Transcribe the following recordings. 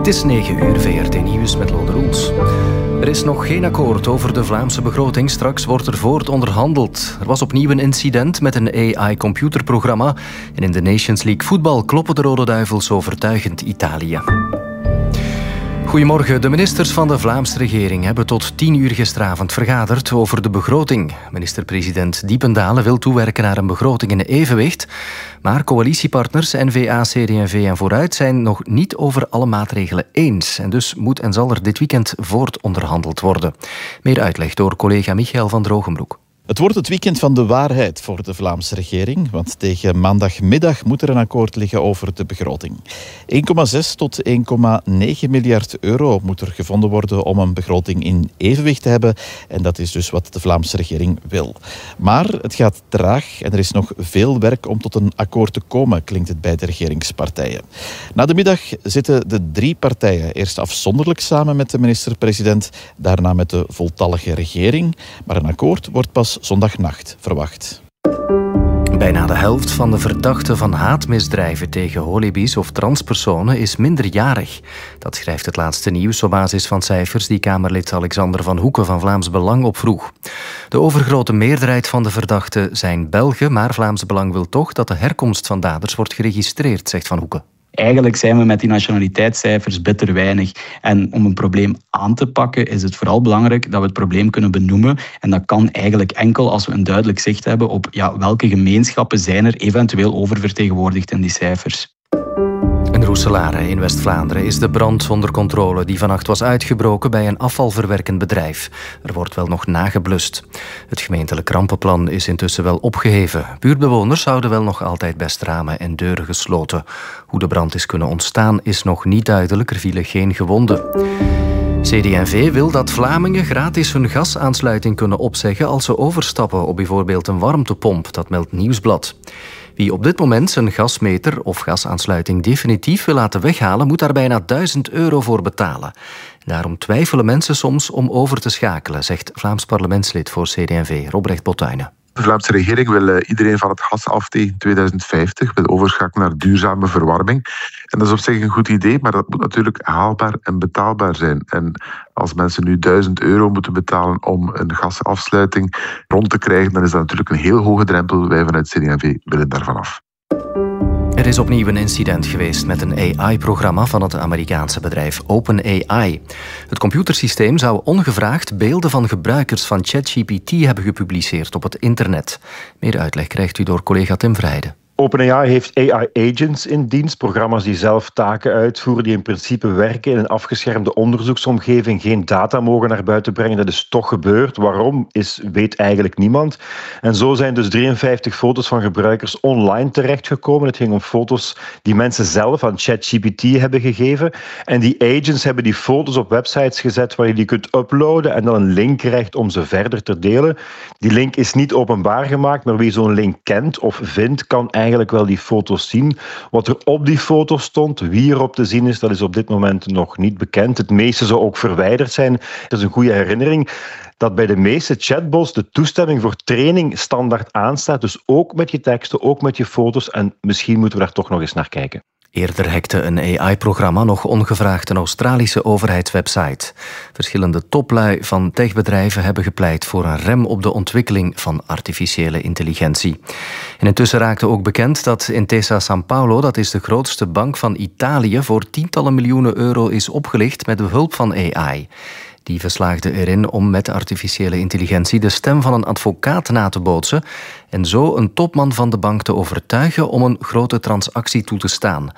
is 9 uur, VRT Nieuws met Lode Roels. Er is nog geen akkoord over de Vlaamse begroting. Straks wordt er voort onderhandeld. Er was opnieuw een incident met een AI-computerprogramma. En in de Nations League voetbal kloppen de Rode Duivels overtuigend Italië. Goedemorgen. De ministers van de Vlaamse regering hebben tot 10 uur gisteravond vergaderd over de begroting. Minister-president Diependalen wil toewerken naar een begroting in evenwicht. Maar coalitiepartners N-VA, CD&V en Vooruit zijn nog niet over alle maatregelen eens. En dus moet en zal er dit weekend voort onderhandeld worden. Meer uitleg door collega Michael van Drogenbroek. Het wordt het weekend van de waarheid voor de Vlaamse regering, want tegen maandagmiddag moet er een akkoord liggen over de begroting. 1,6 tot 1,9 miljard euro moet er gevonden worden om een begroting in evenwicht te hebben. En dat is dus wat de Vlaamse regering wil. Maar het gaat traag en er is nog veel werk om tot een akkoord te komen, klinkt het bij de regeringspartijen. Na de middag zitten de 3 partijen eerst afzonderlijk samen met de minister-president, daarna met de voltallige regering. Maar een akkoord wordt pas zondagnacht verwacht. Bijna de helft van de verdachten van haatmisdrijven tegen holibi's of transpersonen is minderjarig. Dat schrijft het laatste nieuws op basis van cijfers die Kamerlid Alexander van Hoeken van Vlaams Belang opvroeg. De overgrote meerderheid van de verdachten zijn Belgen, maar Vlaams Belang wil toch dat de herkomst van daders wordt geregistreerd, zegt Van Hoeken. Eigenlijk zijn we met die nationaliteitscijfers bitter weinig. En om een probleem aan te pakken is het vooral belangrijk dat we het probleem kunnen benoemen. En dat kan eigenlijk enkel als we een duidelijk zicht hebben op welke gemeenschappen zijn er eventueel oververtegenwoordigd in die cijfers. In Roeselare in West-Vlaanderen is de brand onder controle die vannacht was uitgebroken bij een afvalverwerkend bedrijf. Er wordt wel nog nageblust. Het gemeentelijk rampenplan is intussen wel opgeheven. Buurtbewoners houden wel nog altijd best ramen en deuren gesloten. Hoe de brand is kunnen ontstaan is nog niet duidelijk. Er vielen geen gewonden. CD&V wil dat Vlamingen gratis hun gasaansluiting kunnen opzeggen als ze overstappen op bijvoorbeeld een warmtepomp, dat meldt Nieuwsblad. Wie op dit moment zijn gasmeter of gasaansluiting definitief wil laten weghalen, moet daar bijna €1000 voor betalen. Daarom twijfelen mensen soms om over te schakelen, zegt Vlaams parlementslid voor CD&V, Robrecht Bottuinen. De Vlaamse regering wil iedereen van het gas af tegen 2050, wil overschakelen naar duurzame verwarming. En dat is op zich een goed idee, maar dat moet natuurlijk haalbaar en betaalbaar zijn. En als mensen nu €1000 moeten betalen om een gasafsluiting rond te krijgen, dan is dat natuurlijk een heel hoge drempel. Wij vanuit CD&V willen daarvan af. Er is opnieuw een incident geweest met een AI-programma van het Amerikaanse bedrijf OpenAI. Het computersysteem zou ongevraagd beelden van gebruikers van ChatGPT hebben gepubliceerd op het internet. Meer uitleg krijgt u door collega Tim Vrijden. OpenAI heeft AI-agents in dienst, programma's die zelf taken uitvoeren, die in principe werken in een afgeschermde onderzoeksomgeving, geen data mogen naar buiten brengen. Dat is toch gebeurd. Waarom, weet eigenlijk niemand. En zo zijn dus 53 foto's van gebruikers online terechtgekomen. Het ging om foto's die mensen zelf aan ChatGPT hebben gegeven. En die agents hebben die foto's op websites gezet waar je die kunt uploaden en dan een link krijgt om ze verder te delen. Die link is niet openbaar gemaakt, maar wie zo'n link kent of vindt, kan eigenlijk wel die foto's zien. Wat er op die foto's stond, wie erop te zien is, dat is op dit moment nog niet bekend. Het meeste zou ook verwijderd zijn. Het is een goede herinnering dat bij de meeste chatbots de toestemming voor training standaard aanstaat. Dus ook met je teksten, ook met je foto's. En misschien moeten we daar toch nog eens naar kijken. Eerder hackte een AI-programma nog ongevraagd een Australische overheidswebsite. Verschillende toplui van techbedrijven hebben gepleit voor een rem op de ontwikkeling van artificiële intelligentie. En intussen raakte ook bekend dat Intesa Sanpaolo, dat is de grootste bank van Italië, voor tientallen miljoenen euro is opgelicht met behulp van AI. Die slaagde erin om met artificiële intelligentie de stem van een advocaat na te bootsen en zo een topman van de bank te overtuigen om een grote transactie toe te staan.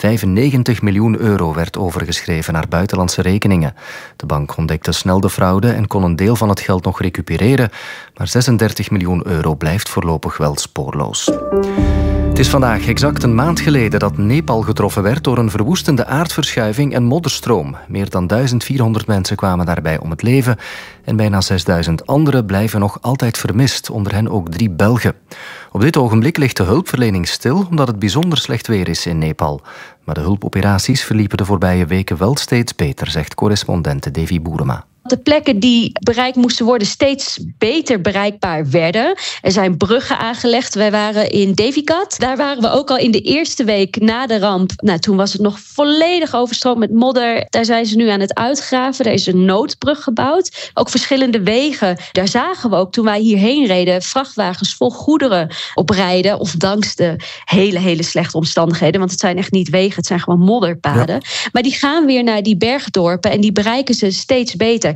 95 miljoen euro werd overgeschreven naar buitenlandse rekeningen. De bank ontdekte snel de fraude en kon een deel van het geld nog recupereren, maar 36 miljoen euro blijft voorlopig wel spoorloos. Het is vandaag exact een maand geleden dat Nepal getroffen werd door een verwoestende aardverschuiving en modderstroom. Meer dan 1400 mensen kwamen daarbij om het leven en bijna 6000 anderen blijven nog altijd vermist, onder hen ook 3 Belgen. Op dit ogenblik ligt de hulpverlening stil omdat het bijzonder slecht weer is in Nepal. Maar de hulpoperaties verliepen de voorbije weken wel steeds beter, zegt correspondente Davy Boerema. De plekken die bereikt moesten worden steeds beter bereikbaar werden. Er zijn bruggen aangelegd. Wij waren in Devigat. Daar waren we ook al in de eerste week na de ramp. Toen was het nog volledig overstroomd met modder. Daar zijn ze nu aan het uitgraven. Er is een noodbrug gebouwd. Ook verschillende wegen. Daar zagen we ook toen wij hierheen reden vrachtwagens vol goederen oprijden. Of langs de hele slechte omstandigheden. Want het zijn echt niet wegen. Het zijn gewoon modderpaden. Ja. Maar die gaan weer naar die bergdorpen. En die bereiken ze steeds beter.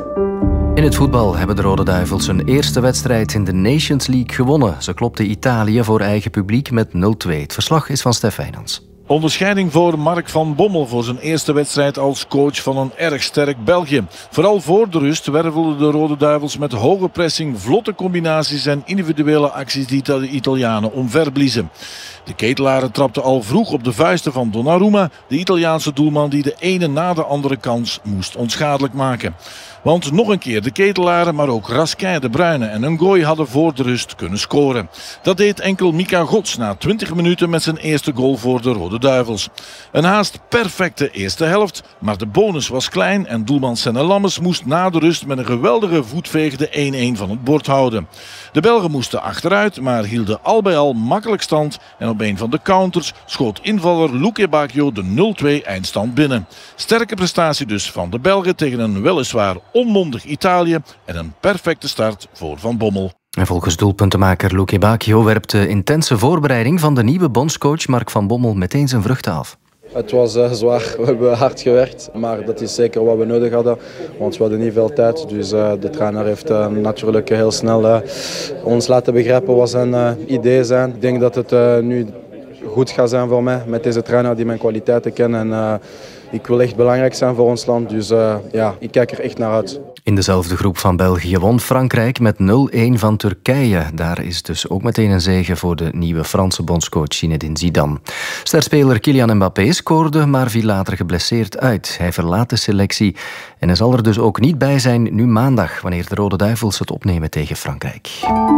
In het voetbal hebben de Rode Duivels hun eerste wedstrijd in de Nations League gewonnen. Ze klopten Italië voor eigen publiek met 0-2. Het verslag is van Stef Wijnands. Onderscheiding voor Mark van Bommel voor zijn eerste wedstrijd als coach van een erg sterk België. Vooral voor de rust wervelden de Rode Duivels met hoge pressing, vlotte combinaties en individuele acties die de Italianen omverbliezen. De Ketelaren trapten al vroeg op de vuisten van Donnarumma, de Italiaanse doelman die de ene na de andere kans moest onschadelijk maken. Want nog een keer de Ketelaren, maar ook Raskin, De Bruyne en Ngoy hadden voor de rust kunnen scoren. Dat deed enkel Mika Gods na 20 minuten met zijn eerste goal voor de Rode Duivels. Een haast perfecte eerste helft, maar de bonus was klein en doelman Senne Lammers moest na de rust met een geweldige voetveeg de 1-1 van het bord houden. De Belgen moesten achteruit, maar hielden al bij al makkelijk stand en op een van de counters schoot invaller Luque Bacchio de 0-2 eindstand binnen. Sterke prestatie dus van de Belgen tegen een weliswaar onmondig Italië en een perfecte start voor Van Bommel. En volgens doelpuntenmaker Luque Bacchio werpt de intense voorbereiding van de nieuwe bondscoach Mark van Bommel meteen zijn vruchten af. Het was zwaar, we hebben hard gewerkt, maar dat is zeker wat we nodig hadden, want we hadden niet veel tijd. Dus de trainer heeft natuurlijk heel snel ons laten begrijpen wat zijn ideeën zijn. Ik denk dat het nu goed gaat zijn voor mij met deze trainer die mijn kwaliteiten kent. En ik wil echt belangrijk zijn voor ons land, dus ik kijk er echt naar uit. In dezelfde groep van België won Frankrijk met 0-1 van Turkije. Daar is dus ook meteen een zege voor de nieuwe Franse bondscoach Zinedine Zidane. Sterspeler Kylian Mbappé scoorde, maar viel later geblesseerd uit. Hij verlaat de selectie en hij zal er dus ook niet bij zijn nu maandag, wanneer de Rode Duivels het opnemen tegen Frankrijk.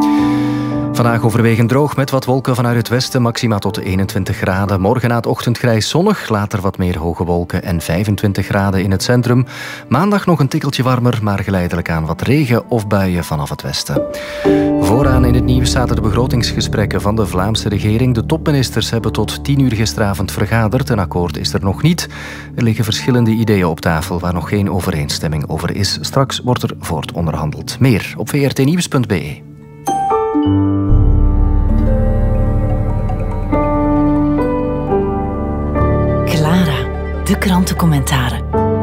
Vandaag overwegend droog met wat wolken vanuit het westen, maxima tot 21 graden. Morgen na het ochtend grijs zonnig, later wat meer hoge wolken en 25 graden in het centrum. Maandag nog een tikkeltje warmer, maar geleidelijk aan wat regen of buien vanaf het westen. Vooraan in het nieuws zaten de begrotingsgesprekken van de Vlaamse regering. De topministers hebben tot 10 uur gisteravond vergaderd. Een akkoord is er nog niet. Er liggen verschillende ideeën op tafel waar nog geen overeenstemming over is. Straks wordt er voortonderhandeld. Meer op vrtnieuws.be. Clara, de krantencommentaren.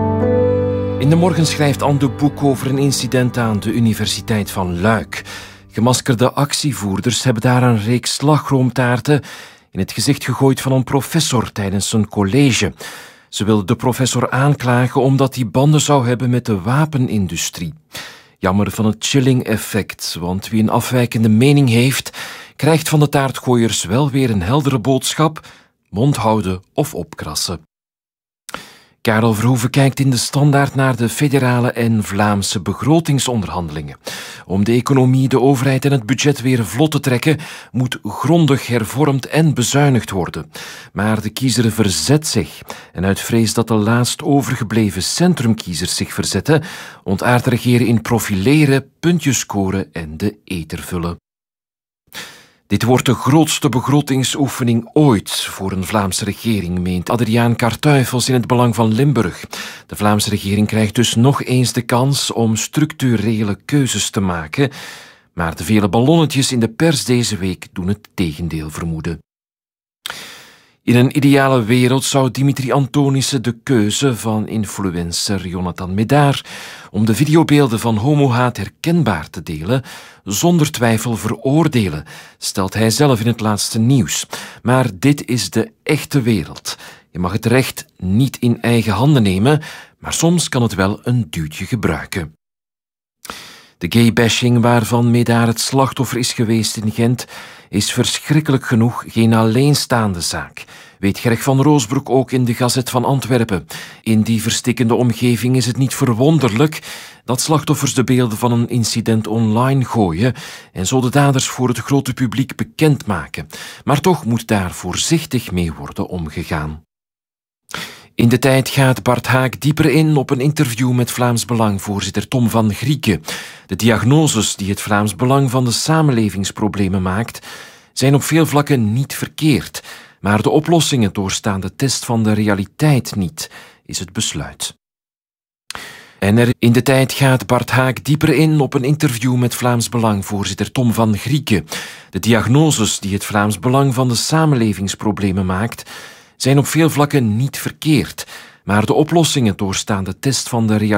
In de morgen schrijft Anne de Boek over een incident aan de Universiteit van Luik. Gemaskerde actievoerders hebben daar een reeks slagroomtaarten in het gezicht gegooid van een professor tijdens een college. Ze wilden de professor aanklagen omdat hij banden zou hebben met de wapenindustrie. Jammer van het chilling-effect, want wie een afwijkende mening heeft, krijgt van de taartgooiers wel weer een heldere boodschap: mond houden of opkrassen. Karel Verhoeven kijkt in de Standaard naar de federale en Vlaamse begrotingsonderhandelingen. Om de economie, de overheid en het budget weer vlot te trekken, moet grondig hervormd en bezuinigd worden. Maar de kiezer verzet zich. En uit vrees dat de laatst overgebleven centrumkiezers zich verzetten, ontaardt de regering in profileren, puntjes scoren en de eter vullen. Dit wordt de grootste begrotingsoefening ooit voor een Vlaamse regering, meent Adriaan Kartuifels in het Belang van Limburg. De Vlaamse regering krijgt dus nog eens de kans om structurele keuzes te maken, maar de vele ballonnetjes in de pers deze week doen het tegendeel vermoeden. In een ideale wereld zou Dimitri Antonissen de keuze van influencer Jonathan Medaar om de videobeelden van homohaat herkenbaar te delen zonder twijfel veroordelen, stelt hij zelf in het laatste nieuws. Maar dit is de echte wereld. Je mag het recht niet in eigen handen nemen, maar soms kan het wel een duwtje gebruiken. De gaybashing waarvan Medaar het slachtoffer is geweest in Gent is verschrikkelijk genoeg geen alleenstaande zaak, weet Greg van Roosbroek ook in de Gazet van Antwerpen. In die verstikkende omgeving is het niet verwonderlijk dat slachtoffers de beelden van een incident online gooien en zo de daders voor het grote publiek bekendmaken. Maar toch moet daar voorzichtig mee worden omgegaan. In de tijd gaat Bart Haak dieper in op een interview met Vlaams Belang-voorzitter Tom van Grieken. De diagnoses die het Vlaams Belang van de samenlevingsproblemen maakt, zijn op veel vlakken niet verkeerd. Maar de oplossingen doorstaan de test van de realiteit niet, is het besluit. En in de tijd gaat Bart Haak dieper in op een interview met Vlaams Belang-voorzitter Tom van Grieken. De diagnoses die het Vlaams Belang van de samenlevingsproblemen maakt, zijn op veel vlakken niet verkeerd. Maar de oplossingen doorstaan de test van de realiteit